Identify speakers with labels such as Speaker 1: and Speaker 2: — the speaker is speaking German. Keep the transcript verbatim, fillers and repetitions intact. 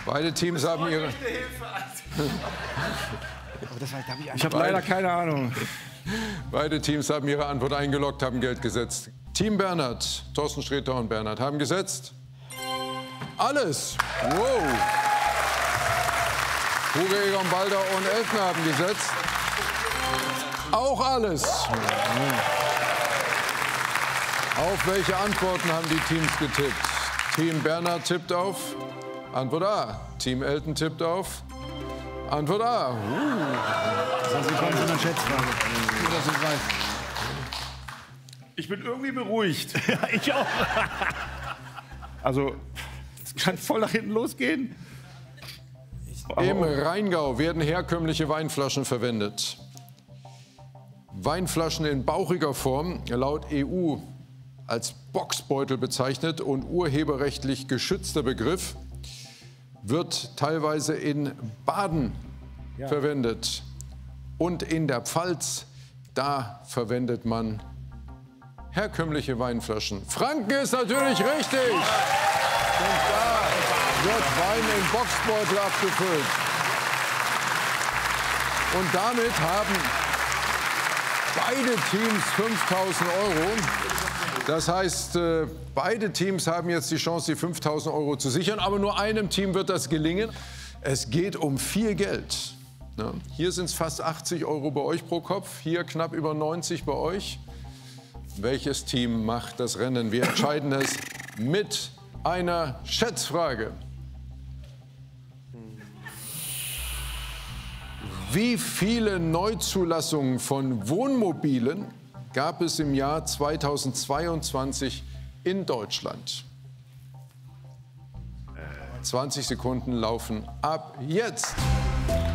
Speaker 1: Beide Teams haben ihre...
Speaker 2: Ich habe leider keine Ahnung.
Speaker 1: Beide Teams haben ihre Antwort eingeloggt, haben Geld gesetzt. Team Bernhard, Thorsten Sträter und Bernhard haben gesetzt. Alles. Wow. Hugo Egon Balder und Elfner haben gesetzt. Auch alles. Auf welche Antworten haben die Teams getippt? Team Bernhard tippt auf Antwort A. Team Elton tippt auf Antwort A. Uh.
Speaker 2: Das ist eine Schätzfrage. Ich bin irgendwie beruhigt.
Speaker 3: Ja, ich auch.
Speaker 2: Also, es kann voll nach hinten losgehen.
Speaker 1: Im Rheingau werden herkömmliche Weinflaschen verwendet. Weinflaschen in bauchiger Form, laut E U als Boxbeutel bezeichnet und urheberrechtlich geschützter Begriff, wird teilweise in Baden ja. verwendet. Und in der Pfalz, da verwendet man herkömmliche Weinflaschen. Franken ist natürlich richtig. Und da wird Wein in Boxbeutel abgefüllt. Und damit haben beide Teams fünftausend Euro. Das heißt, beide Teams haben jetzt die Chance, die fünftausend Euro zu sichern. Aber nur einem Team wird das gelingen. Es geht um viel Geld. Hier sind es fast achtzig Euro bei euch pro Kopf. Hier knapp über neunzig bei euch. Welches Team macht das Rennen? Wir entscheiden es mit einer Schätzfrage. Wie viele Neuzulassungen von Wohnmobilen gab es im Jahr zweitausendzweiundzwanzig in Deutschland? zwanzig Sekunden laufen ab jetzt.